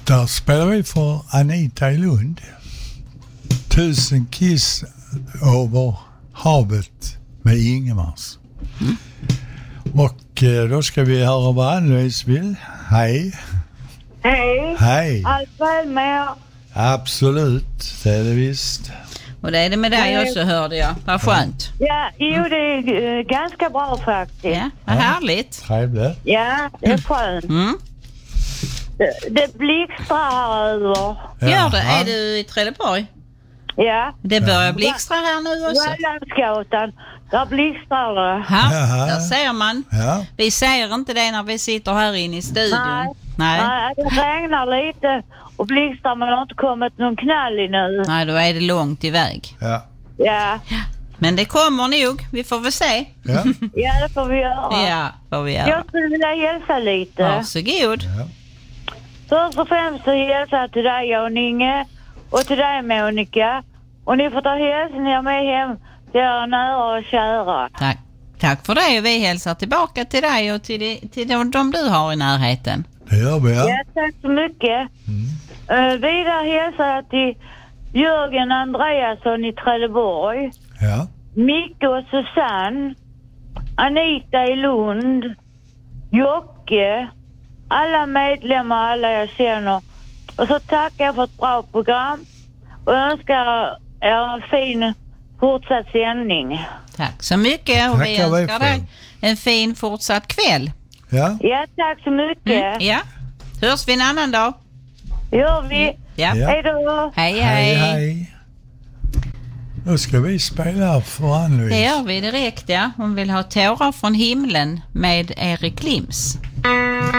Där spelar vi för Anita i Lund. 1000 kiss över havet med Ingemars. Och då ska vi höra vad Ann-Louise vill. Hej. Hej. Hej. Allt väl med? Absolut, det är det visst. Och det är det med dig också, hörde jag. Vad skönt. Ja, jo, det är ganska bra faktiskt. Ja, vad härligt. Trevligt. Ja, det är skönt. Mm. Det blixtrar här över. Gör det? Är du i Trelleborg? Ja. Det börjar blixtra här nu också. Wallandsgatan, där blixtrar det. Ja, där ser man. Ja. Vi ser inte det när vi sitter här inne i studion. Nej, det regnar lite och blixtrar, men det har inte kommit någon knall i nu. Nej, då är det långt iväg. Ja. Ja. Men det kommer nog, vi får väl se. Ja. Ja, det får vi göra. Ja, får vi göra. Jag skulle vilja hälsa lite. Varsågod. Ja. Först och främst så hälsar jag till dig, Jan-Inge, och till dig, Monica. Och ni får ta hälsningar med hem till er nära och kära. Tack för det, och vi hälsar tillbaka till dig och till de du har i närheten. Det gör vi, ja. Ja, tack så mycket. Vidare hälsar jag till Jörgen Andreasson i Trelleborg. Ja. Micke och Susanne. Anita i Lund. Jocke. Alla medlemmar, alla jag känner. Och så tackar jag för ett bra program. Och önskar er en fin fortsatt sändning. Tack så mycket, och vi Tackar vi önskar för. dig en fin fortsatt kväll. Ja. Ja, tack så mycket. Ja, hörs vi en annan dag. Gör vi. Ja. Ja. Hej då. Hej, Hej, hej. hej. Då ska vi spela för Ann-Louise. Det gör vi direkt, ja. Hon vill ha Tårar från himlen med Erik Lims.